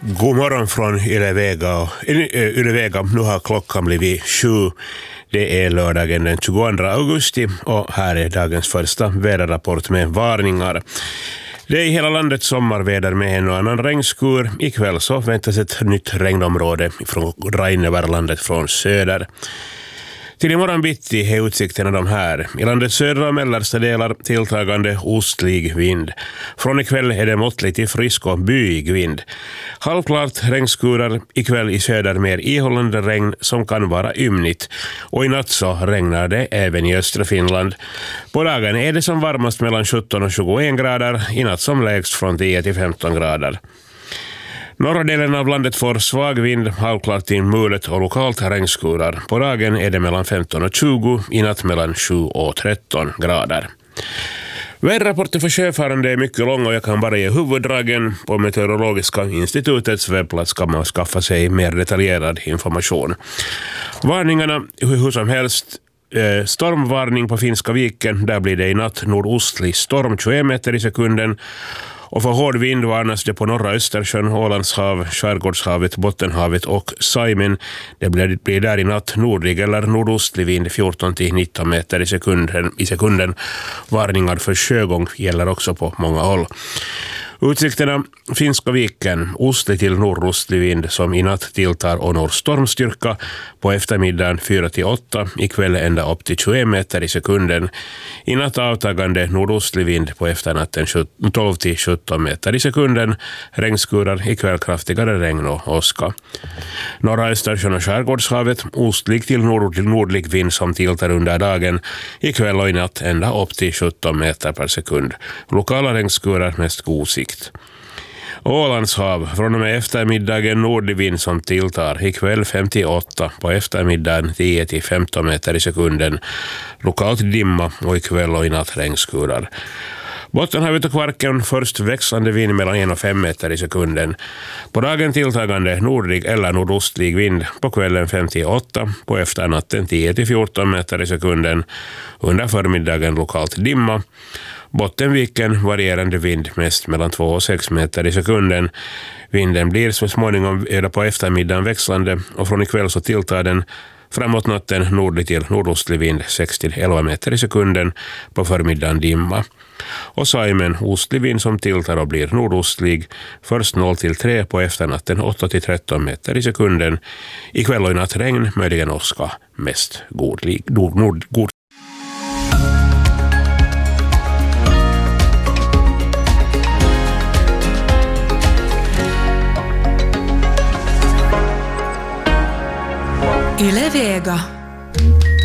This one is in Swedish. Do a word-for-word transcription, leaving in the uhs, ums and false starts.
God morgon från Ylevega. Ylevega, nu har klockan blivit sju. Det är lördagen den tjugoandra augusti och här är dagens första väderrapport med varningar. Det är i hela landet sommarväder med en och annan regnskur. Ikväll så väntas ett nytt regnområde från Rain över landet från söder. Till imorgon bitti är utsikterna de här. I landets södra och mellersta delar tilltagande ostlig vind. Från ikväll är det måttligt till frisk och byig vind. Halvklart regnskurar, ikväll i söder mer ihållande regn som kan vara ymnigt. Och i natt så regnar det även i östra Finland. På dagen är det som varmast mellan sjutton och tjugoen grader, i natt som lägst från tio till femton grader. Norra delen av landet får svag vind, halvklart till mulet och lokalt regnskurar. På dagen är det mellan femton och tjugo, i natt mellan sju och tretton grader. Väderrapporten för sjöfarande är mycket lång och jag kan bara ge huvuddragen. På Meteorologiska institutets webbplats kan man skaffa sig mer detaljerad information. Varningarna, hur som helst, stormvarning på Finska viken, där blir det i natt nordostlig storm tjugoen meter i sekunden. Och för hård vind varnas det på norra Östersjön, Ålandshav, Skärgårdshavet, Bottenhavet och Saimen. Det blir, blir där i natt nordlig eller nordostlig vind fjorton till nitton meter i sekunden, i sekunden. Varningar för sjögång gäller också på många håll. Utsikterna, Finska viken, ostlig till nordostlig vind som i natt tilltar och når stormstyrka. På eftermiddagen fyra till åtta, ikväll ända upp till tjugoen meter i sekunden. I natt avtagande nordostlig vind på efternatten tolv till sjutton meter i sekunden. Regnskurar, ikväll kraftigare regn och åska. Norra Östersjön och Skärgårdshavet, ostlig till nord, nordlig vind som tilltar under dagen. Ikväll och i natt ända upp till sjutton meter per sekund. Lokala regnskurar mest god sikt. Ålandshav, från och med eftermiddagen nordlig vind som tilltar, ikväll fem till åtta, på eftermiddagen tio till femton meter i sekunden. Lokalt dimma och ikväll och i natt regnskurar. Bottenhavet och Kvarken, först växande vind mellan en och fem meter i sekunden. På dagen tilltagande nordlig eller nordostlig vind, på kvällen fem till åtta, på efternatten tio till fjorton meter i sekunden. Under förmiddagen lokalt dimma. Bottenviken varierande vind mest mellan två och sex meter i sekunden. Vinden blir så småningom på eftermiddagen växlande och från ikväll så tilltar den framåt natten nordlig till nordostlig vind sex till elva meter i sekunden, på förmiddagen dimma. Och Saimen, ostlig vind som tilltar och blir nordostlig, först noll till tre, på efternatten åtta till tretton meter i sekunden. Ikväll och i natt regn, möjligen åska, mest godlig, nord, nord, god. Ylevega.